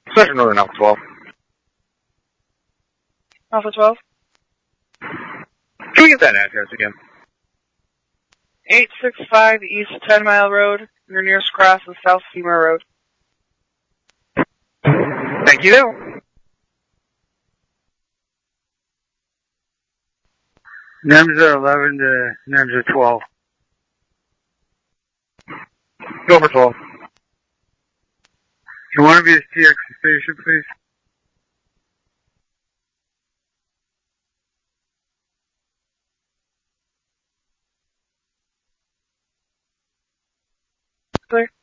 Central Northern Alpha 12. Alpha 12. Can we get that address again? 865 East 10 Mile Road. Your nearest cross is South Seymour Road. Thank you. NEMSA 11 to NEMSA 12. Go for 12. You want to be a TX station, please? Clear.